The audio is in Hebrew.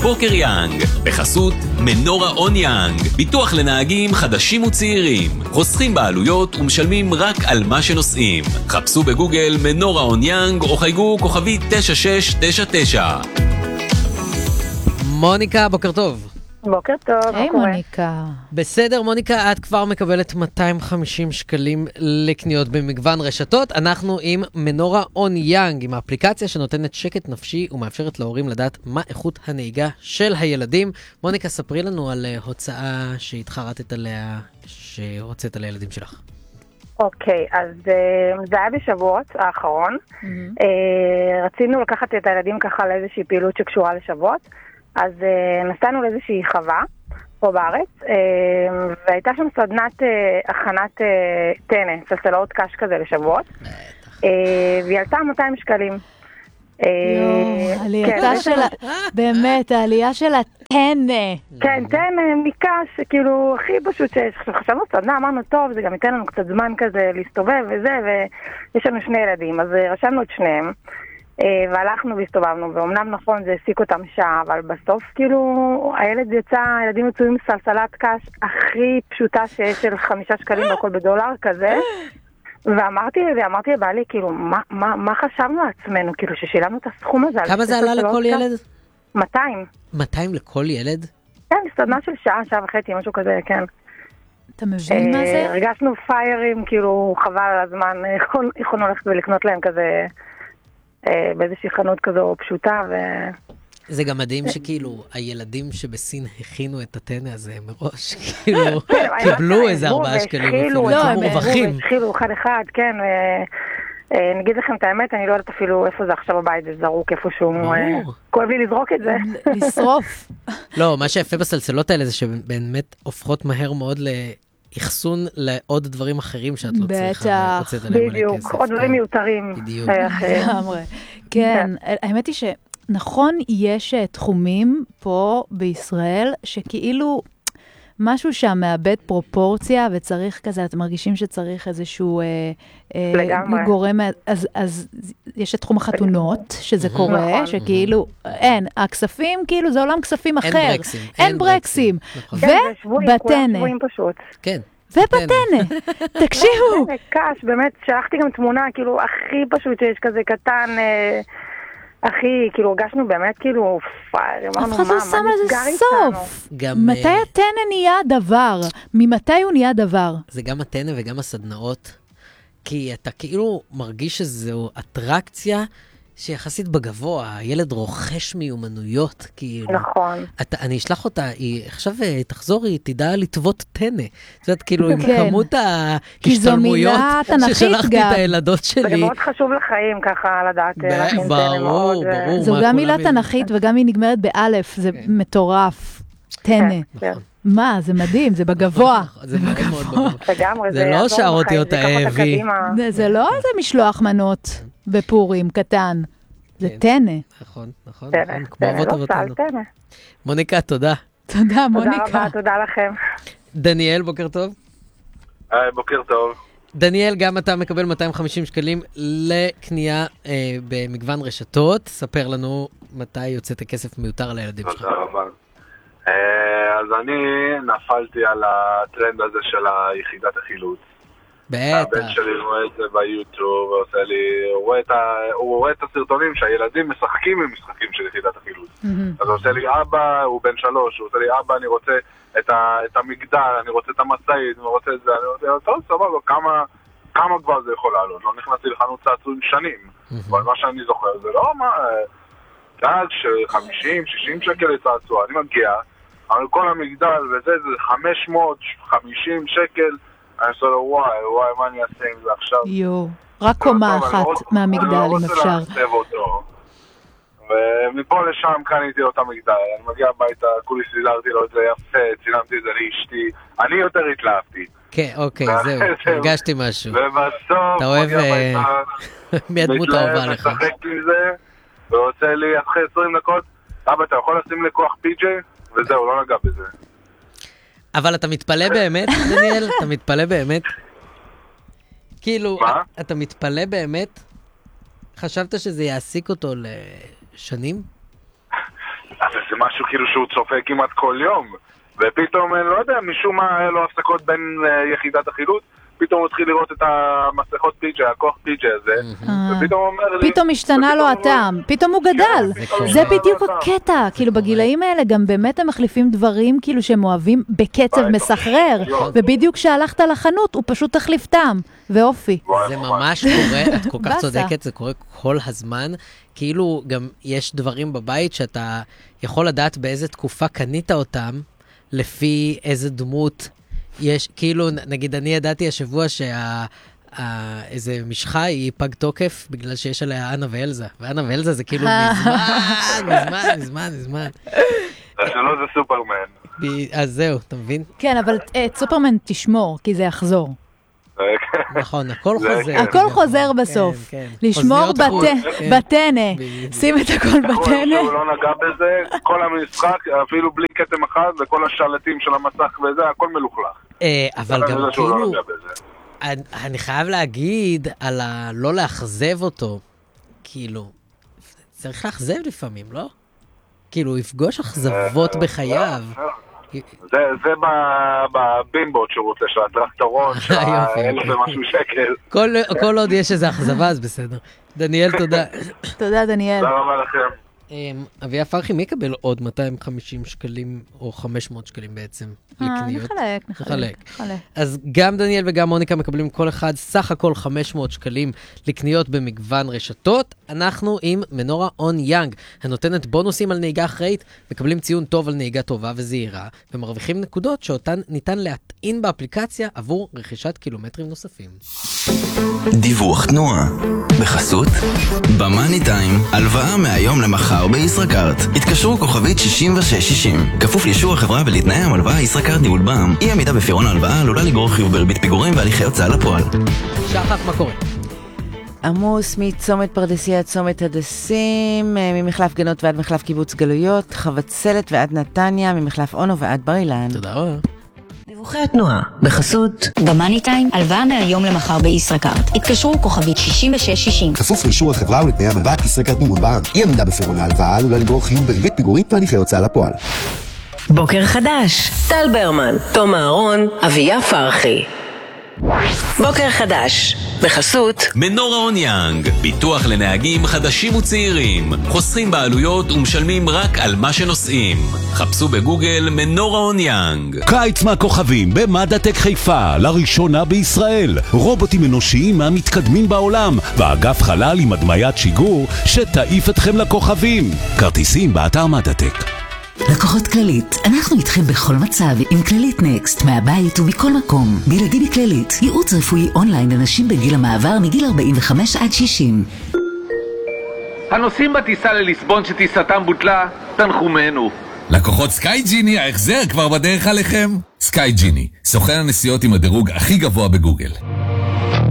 בוקר יאנג, בחסות מנורה און יאנג, ביטוח לנהגים חדשים וצעירים, חוסכים בעלויות ומשלמים רק על מה שנוסעים. חפשו בגוגל מנורה און יאנג או חייגו כוכבי 9699. מוניקה, בוקר טוב. בוקר טוב, היי מוניקה. בסדר, מוניקה, את כבר מקבלת 250 שקלים לקניות במגוון רשתות. אנחנו עם מנורה און יאנג, עם האפליקציה שנותנת שקט נפשי ומאפשרת להורים לדעת מה איכות הנהיגה של הילדים. מוניקה, ספרי לנו על הוצאה שהתחרטת עליה, שהוצאת על הילדים שלך. אוקיי, אז זה היה בשבועות האחרון. רצינו לקחת את הילדים ככה לאיזושהי פעילות שקשורה לשבועות. אז נסענו לאיזושהי חווה פה בארץ, והייתה שם סדנת הכנת טנא, סלסלאות קש כזה לשבועות, והיא עלתה 200 שקלים. עלייתה של, באמת, העלייה של הטנא. כן, טנא מקש, כאילו, הכי פשוט שיש. חשבנו סדנה, אמרנו, טוב, זה גם ייתן לנו קצת זמן כזה להסתובב וזה, ויש לנו שני ילדים, אז רשמנו את שניהם. והלכנו והסתובבנו, ואומנם נכון זה העסיק אותם שעה, אבל בסוף כאילו הילד יצא, הילדים יצאו עם סלסלת קש הכי פשוטה שיש של 5 שקלים והכל בדולר כזה, ואמרתי לבעלי כאילו מה חשבנו לעצמנו, כאילו ששילמנו את הסכום הזה. כמה זה עלה לכל ילד? 200. 200 לכל ילד? כן, סדנה של שעה וחצי, משהו כזה, כן. אתה מבין מה זה? הרגשנו פיירים, כאילו חבל על הזמן, יכולנו ללכת ולקנות להם כזה באיזושהי חנות כזו פשוטה זה גם מדהים שכאילו הילדים שבסין הכינו את הטנא הזה מראש, כאילו קיבלו איזה 4 שקלים אפילו, לא, הם מרווחים. התחילו אחד, כן, נגיד לכם את האמת, אני לא יודעת אפילו איפה זה עכשיו בבית, זה זרוק איפשהו, כואב לי לזרוק את זה. לשרוף. לא, מה שיפה בסלסלות האלה זה שבאמת הופכות מהר מאוד אחסון לעוד דברים אחרים שאת לא צריכה. בדיוק, עוד דברים מיותרים. בדיוק. כן, האמת היא שנכון יש תחומים פה בישראל שכאילו משהו שם מאבד פרופורציה וצריך כזה, אתם מרגישים שצריך איזשהו גורם, אז יש את תחום החתונות, שזה קורה, שכאילו אין, הכספים כאילו זה עולם כספים אחר. אין ברקסים. ובטנא. כן. ובטנא, תקשיבו. קש, באמת, שלחתי גם תמונה, כאילו, הכי פשוט שיש כזה קטן, הכי, כאילו, הרגשנו באמת, כאילו, פייר, אמרנו, אף אחד לא שם על זה סוף. מתי הטנא נהיה דבר? ממתי הוא נהיה דבר? זה גם הטנא וגם הסדנאות, כי אתה כאילו מרגיש שזו אטרקציה שיחסית בגבוה, הילד רוכש מיומנויות, כאילו. נכון. אני אשלח אותה, עכשיו תחזור, היא תדע לטוות טנא. זאת אומרת, כאילו, עם כמות ההשתלמויות ששלחתי את הילדות שלי. זה מאוד חשוב לחיים, ככה, לדעת. ברור. זו גם מילה תנכית, וגם היא נגמרת באלף, זה מטורף. טנא. מה, זה מדהים, זה בגבוה. זה מאוד מאוד בגבוה. זה לא שר אותי אותה אהבי. זה לא איזה משלוח מנות. בפורים, קטן. זה טנא. נכון, כמו אבות אבותינו. מוניקה, תודה. תודה, מוניקה. תודה רבה, תודה לכם. דניאל, בוקר טוב. בוקר טוב. דניאל, גם אתה מקבל 250 שקלים לקנייה במגוון רשתות. ספר לנו מתי יוצאת הכסף מיותר על הילדים שלך. תודה רבה. אז אני נפלתי על הטרנד הזה של יחידת החילוץ. הבן שלי רואה את זה ביוטיוב, ועושה לי, הוא רואה את הסרטונים שהילדים משחקים עם משחקים של יחידת החילוץ. אז הוא עושה לי, אבא, הוא בן 3, הוא עושה לי, אבא, אני רוצה את המגדל, אני רוצה את המסעית, אני רוצה את זה, אני רוצה, טוב, סבבה, כמה כבר זה יכול לעלות? לא נכנסתי לחנות צעצועים שנים, אבל מה שאני זוכר זה לא מה, גל של 50-60 שקל לצעצוע, אני מגיע, אבל כל המגדל וזה, זה 550 שקל, אני עושה לו, וואי, מה אני אעשה עם זה עכשיו? רק קומה אחת מהמגדל, אם אפשר. אני רוצה להסתב אותו. ומפה לשם קניתי לו את המגדל. אני מגיע הביתה, כולי סידרתי לו את זה יפה, צילמתי את זה לאשתי. אני יותר התלהבתי. כן, אוקיי, זהו, הרגשתי משהו. ובסוף, אתה אוהב מי הדמות האהובה לך. משחק עם זה, ועושה לי אחרי 20 דקות, אבא, אתה יכול לשים לכוח פי.ג'יי? וזהו, לא נגע בזה. אבל אתה מתפלא באמת, דניאל? אתה מתפלא באמת? כאילו, אתה מתפלא באמת? חשבת שזה יעסיק אותו לשנים? אז וזה משהו כאילו שהוא צופה כמעט כל יום. ופתאום, לא יודע, משום מה היה לו הפסקות בין יחידת החילוץ, פתאום הוא התחיל לראות את המסכות פיג'ה, הכוח פיג'ה הזה, ופתאום הוא אומר לי... פתאום השתנה לו הטעם, פתאום הוא גדל. זה בדיוק הקטע, כאילו בגילאים האלה גם באמת הם מחליפים דברים כאילו שהם אוהבים בקצב מסחרר, ובדיוק כשהלכת לחנות הוא פשוט תחליף טעם ואופי. זה ממש קורה, את כל כך צודקת, זה קורה כל הזמן, כאילו גם יש דברים בבית שאתה יכול לדעת באיזה תקופה קנית אותם, לפי איזה דמות יש, כאילו, נגיד, אני ידעתי השבוע איזה משחה היא פג תוקף, בגלל שיש עליה אנה ואלזה. ואנה ואלזה זה כאילו מזמן. השלו זה סופרמן. אז זהו, אתה מבין? כן, אבל את סופרמן תשמור, כי זה יחזור. נכון, הכל חוזר. הכל חוזר בסוף. לשמור בטנה. שים את הכל בטנה. הוא לא נגע בזה, כל המשחק, אפילו בלי קטם אחד, וכל השלטים של המסך וזה, הכל מלוכלך. אבל גם כאילו, אני חייב להגיד על לא לאכזב אותו, כאילו, צריך לאכזב לפעמים, לא? כאילו, הוא יפגוש אכזבות בחייו. זה בבימבוט שהוא רוצה, של הטרקטורון, של 1,000 ומשהו שקל. כל עוד יש איזו אכזבה, אז בסדר. דניאל, תודה. תודה, דניאל. תודה רבה לכם. אביה פרחי, מי יקבל עוד 250 שקלים או 500 שקלים בעצם לקניות? נחלק. אז גם דניאל וגם מוניקה מקבלים כל אחד סך הכל 500 שקלים לקניות במגוון רשתות. אנחנו עם מנורה און יאנג, הנותנת בונוסים על נהיגה אחראית, מקבלים ציון טוב על נהיגה טובה וזהירה, ומרוויחים נקודות שאותן ניתן להטעין באפליקציה עבור רכישת קילומטרים נוספים. דיווח תנועה בחסות במאני טיים, הלוואה מהיום למחר בישראכרט. התקשרו כוכבית 6660, כפוף לאישור החברה ולתנאי המלוואה. ישראכרט ניהול בע"מ, אי עמידה בפירעון ההלוואה עלולה לגרור חיוב בריבית פיגורים והליכי הוצאה לפועל. שחף, מה קורה? עמוס מצומת פרדסיה עד צומת הדסים, ממחלף גנות ועד מחלף קיבוץ גלויות, חבצלת ועד נתניה, ממחלף אונו ועד בר אילן. תודה רבה. דיווחי התנועה בחסות במאני טיים, הלוואה מהיום למחר בישראכרט. התקשרו כוכבית 6660, כפוף לאישור החברה ולתנאי המלוואה. ישראכרט ניהול בע"מ, אי עמידה בפירעון ההלוואה עלולה לגרור חיוב בריבית פיגורים והליכי הוצאה לפועל. בוקר חדש, טל ברמן, תום אהרון, אביה פרחי. בוקר חדש בחסות מנורה און יאנג, ביטוח לנהגים חדשים וצעירים, חוסכים בעלויות ומשלמים רק על מה שנוסעים. חפשו בגוגל מנורה און יאנג. קיץ מהכוכבים במדעטק חיפה, לראשונה בישראל, רובוטים אנושיים מהמתקדמים בעולם, ואגף חלל עם הדמיית שיגור שתעיף אתכם לכוכבים. כרטיסים באתר מדעטק. לקוחות כללית, אנחנו איתכם בכל מצב עם כללית נקסט, מהבית ומכל מקום. בלעדי בכללית, ייעוץ רפואי אונליין לנשים בגיל המעבר מגיל 45 עד 60. הנוסעים בטיסה לליסבון שטיסתם בוטלה, תנחומנו. לקוחות סקאי ג'יני, ההחזר כבר בדרך עליכם. סקאי ג'יני, סוכן הנסיעות עם הדירוג הכי גבוה בגוגל.